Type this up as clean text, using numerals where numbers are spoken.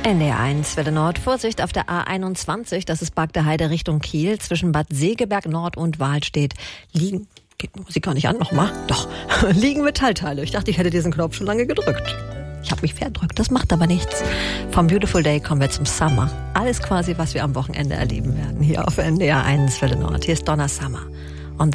NDR1 Welle Nord. Vorsicht auf der A21, das ist Bagdeheide Richtung Kiel. Zwischen Bad Segeberg Nord und Wahlstedt liegen, geht die Musik gar nicht an, nochmal? Doch, liegen Metallteile. Ich dachte, ich hätte diesen Knopf schon lange gedrückt. Ich habe mich verdrückt, das macht aber nichts. Vom Beautiful Day kommen wir zum Summer. Alles quasi, was wir am Wochenende erleben werden. Hier auf NDR1 Welle Nord. Hier ist Donna Summer.